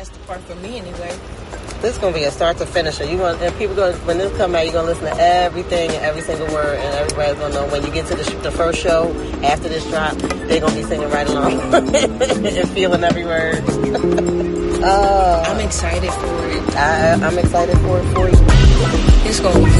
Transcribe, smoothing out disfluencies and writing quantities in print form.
That's the part for me anyway. This is gonna be a start to finish. And people gonna, when this come out, you're gonna listen to everything and every single word, and everybody's gonna know when you get to the first show after this drop, they're gonna be singing right along and feeling every word. I'm excited for it. I'm excited for it for you. It's gonna be